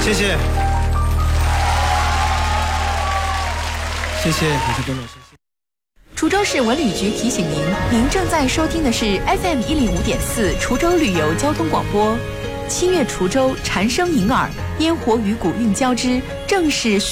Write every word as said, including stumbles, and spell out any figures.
谢谢，谢谢李志东老师。 滁州市文旅局提醒您，您正在收听的是 F M 一零五点四滁州旅游交通广播。七月滁州蝉声迎耳，烟火与古韵交织，正是